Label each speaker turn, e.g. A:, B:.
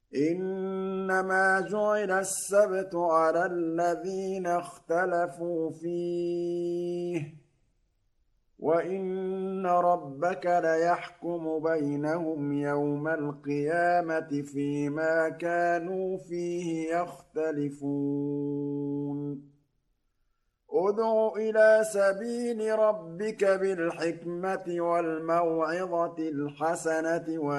A: إنما جعل السبت على الذين اختلفوا فيه وإن ربك ليحكم بينهم يوم القيامة فيما كانوا فيه يختلفون ادع إلى سبيل ربك بالحكمة والموعظة الحسنة